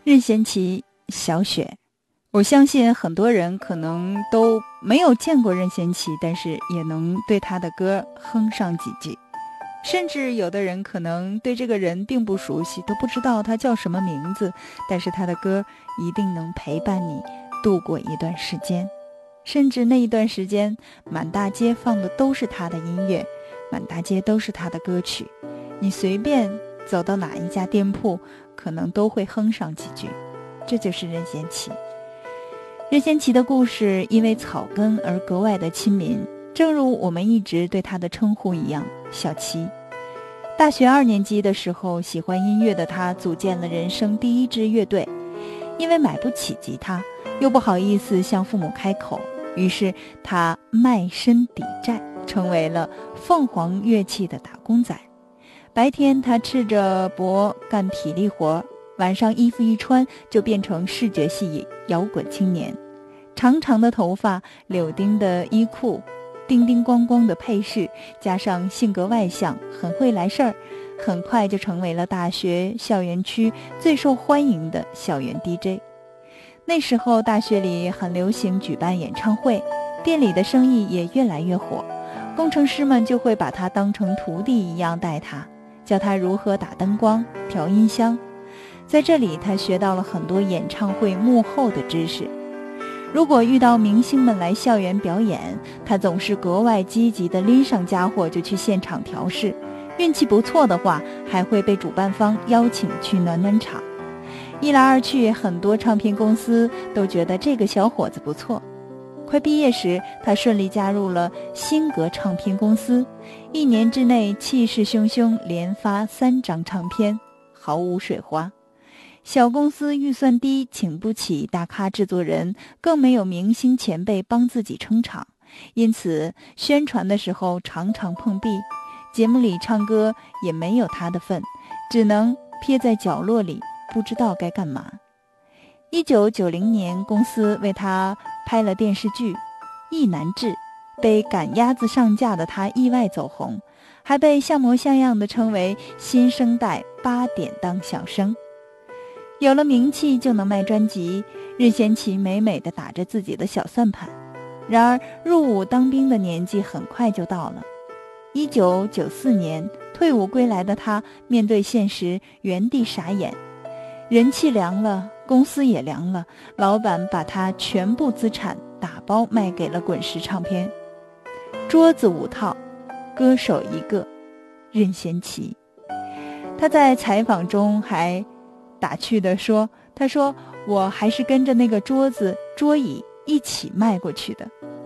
任贤齐，小雪。我相信很多人可能都没有见过任贤齐，但是也能对他的歌哼上几句。甚至有的人可能对这个人并不熟悉，都不知道他叫什么名字，但是他的歌一定能陪伴你度过一段时间。甚至那一段时间，满大街放的都是他的音乐，满大街都是他的歌曲，你随便走到哪一家店铺，可能都会哼上几句。这就是任贤齐。任贤齐的故事因为草根而格外的亲民，正如我们一直对他的称呼一样，小齐。大学2年级的时候，喜欢音乐的他组建了人生第一支乐队。因为买不起吉他，又不好意思向父母开口，于是他卖身抵债，成为了凤凰乐器的打工仔。白天他赤着脖干体力活，晚上衣服一穿就变成视觉系摇滚青年。长长的头发，柳丁的衣裤，叮叮咣咣的配饰，加上性格外向，很会来事儿，很快就成为了大学校园区最受欢迎的校园 DJ。 那时候大学里很流行举办演唱会，店里的生意也越来越火，工程师们就会把他当成徒弟一样带他，教他如何打灯光、调音箱。在这里他学到了很多演唱会幕后的知识。如果遇到明星们来校园表演，他总是格外积极地拎上家伙就去现场调试，运气不错的话还会被主办方邀请去暖暖场。一来二去，很多唱片公司都觉得这个小伙子不错。快毕业时，他顺利加入了新格唱片公司，1年之内气势汹汹，连发3张唱片，毫无水花。小公司预算低，请不起大咖制作人，更没有明星前辈帮自己撑场，因此宣传的时候常常碰壁，节目里唱歌也没有他的份，只能撇在角落里，不知道该干嘛。1990年，公司为他拍了电视剧《意难治》，被赶鸭子上架的他意外走红，还被像模像样的称为新生代8点档小生。有了名气就能卖专辑，任贤齐美美地打着自己的小算盘。然而入伍当兵的年纪很快就到了。1994年退伍归来的他面对现实，原地傻眼。人气凉了，公司也凉了，老板把他全部资产打包卖给了滚石唱片。桌子5套，歌手1个，任贤齐。他在采访中还打趣地说，他说我还是跟着那个桌子桌椅一起卖过去的。